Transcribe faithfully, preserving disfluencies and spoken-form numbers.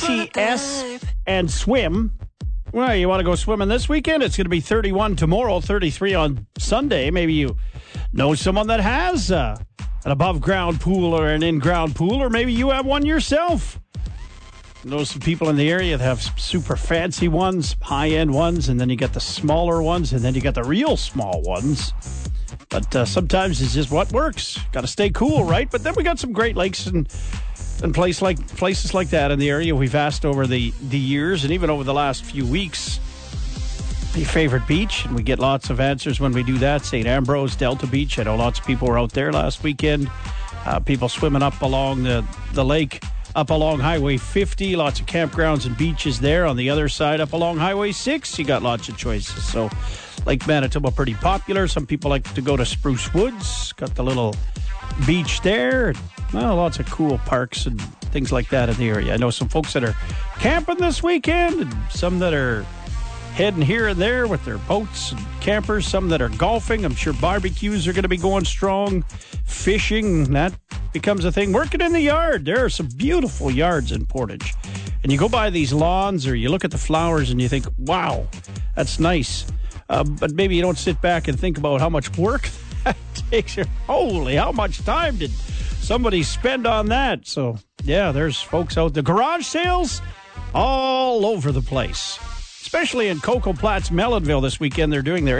T S and swim. Well, you want to go swimming this weekend? It's going to be thirty-one tomorrow, thirty-three on Sunday. Maybe you know someone that has uh, an above-ground pool or an in-ground pool, or maybe you have one yourself. I know some people in the area that have super fancy ones, high-end ones, and then you get the smaller ones, and then you got the real small ones. But uh, sometimes it's just what works. Got to stay cool, right? But then we got some great lakes and and place like places like that in the area. We've asked over the, the years and even over the last few weeks your favorite beach, and we get lots of answers when we do that. Saint Ambrose, Delta Beach. I know lots of people were out there last weekend. Uh, people swimming up along the, the lake, up along Highway fifty. Lots of campgrounds and beaches there. On the other side, up along Highway six, you got lots of choices. So Lake Manitoba pretty popular. Some people like to go to Spruce Woods. Got the little beach there. Well, lots of cool parks and things like that in the area. I know some folks that are camping this weekend, and some that are heading here and there with their boats and campers, some that are golfing. I'm sure barbecues are going to be going strong. Fishing, that becomes a thing. Working in the yard. There are some beautiful yards in Portage. And you go by these lawns or you look at the flowers and you think, wow, that's nice. Uh, but maybe you don't sit back and think about how much work that takes. Holy, how much time did somebody spend on that? So, yeah, there's folks out there. Garage sales all over the place, especially in Cocoa Platts, Mellonville this weekend. They're doing their